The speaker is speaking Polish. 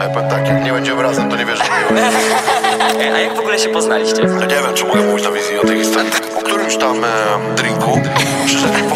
powiem tak, jak nie będziemy razem, to nie wierzę w miłość. A jak w ogóle się poznaliście? Ja nie wiem, czy mogę mówić na wizji o tej historii. Po którymś tam drinku przyszedł